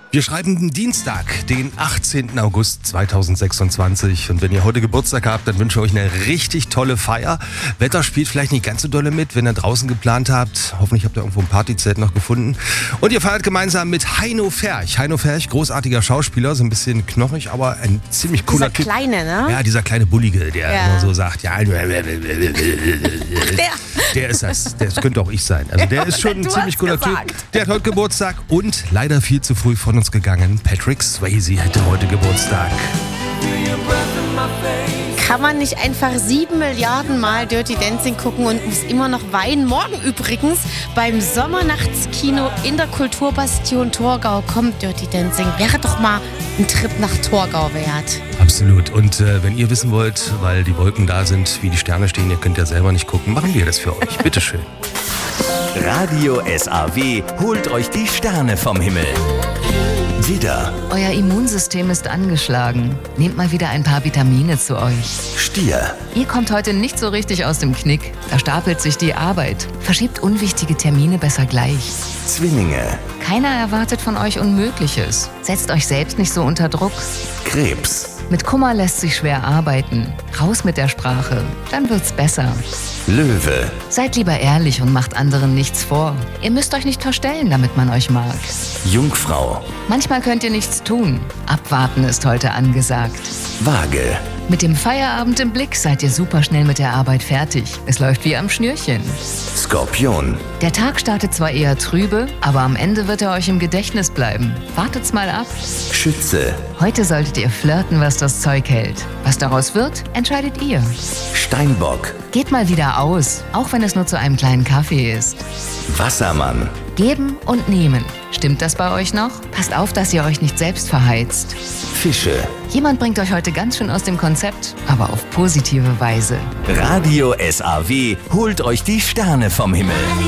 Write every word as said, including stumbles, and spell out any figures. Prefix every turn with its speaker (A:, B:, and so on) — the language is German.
A: Wir schreiben Dienstag, den achtzehnten August zweitausendsechsundzwanzig. Und wenn ihr heute Geburtstag habt, dann wünsche ich euch eine richtig tolle Feier. Wetter spielt vielleicht nicht ganz so dolle mit, wenn ihr draußen geplant habt. Hoffentlich habt ihr irgendwo ein Partyzelt noch gefunden. Und ihr feiert gemeinsam mit Heino Ferch. Heino Ferch, großartiger Schauspieler, so ein bisschen knochig, aber ein ziemlich cooler Typ.
B: Dieser kleine, ne?
A: Ja, dieser kleine Bullige, der
B: Ja.
A: immer so sagt, ja, der, der ist das. Das könnte auch ich sein. Also der ist schon ein
B: Du
A: ziemlich
B: hast
A: cooler
B: gesagt.
A: Typ. Der hat heute Geburtstag und leider viel zu früh von uns gegangen. Patrick Swayze hätte heute Geburtstag.
B: Kann man nicht einfach sieben Milliarden Mal Dirty Dancing gucken und muss immer noch weinen? Morgen übrigens beim Sommernachtskino in der Kulturbastion Torgau kommt Dirty Dancing. Wäre doch mal ein Trip nach Torgau wert.
A: Absolut. Und äh, wenn ihr wissen wollt, weil die Wolken da sind, wie die Sterne stehen, ihr könnt ja selber nicht gucken, machen wir das für euch. Bitteschön.
C: Radio S A W holt euch die Sterne vom Himmel. Widder,
D: Euer Immunsystem ist angeschlagen. Nehmt mal wieder ein paar Vitamine zu euch.
C: Stier,
D: Ihr kommt heute nicht so richtig aus dem Knick. Da stapelt sich die Arbeit. Verschiebt unwichtige Termine besser gleich.
C: Zwillinge,
D: Keiner erwartet von euch Unmögliches. Setzt euch selbst nicht so unter Druck.
C: Krebs,
D: Mit Kummer lässt sich schwer arbeiten. Raus mit der Sprache, dann wird's besser.
C: Löwe,
D: Seid lieber ehrlich und macht anderen nichts vor. Ihr müsst euch nicht verstellen, damit man euch mag.
C: Jungfrau,
D: Manchmal könnt ihr nichts tun. Abwarten ist heute angesagt.
C: Waage,
D: Mit dem Feierabend im Blick seid ihr super schnell mit der Arbeit fertig. Es läuft wie am Schnürchen.
C: Skorpion,
D: Der Tag startet zwar eher trübe, aber am Ende wird er euch im Gedächtnis bleiben. Wartet's mal ab.
C: Schütze,
D: Heute solltet ihr flirten, was das Zeug hält. Was daraus wird, entscheidet ihr.
C: Steinbock,
D: Geht mal wieder aus, auch wenn es nur zu einem kleinen Kaffee ist.
C: Wassermann,
D: Geben und nehmen. Stimmt das bei euch noch? Passt auf, dass ihr euch nicht selbst verheizt.
C: Fische.
D: Jemand bringt euch heute ganz schön aus dem Konzept, aber auf positive Weise.
C: Radio S A W holt euch die Sterne vom Himmel.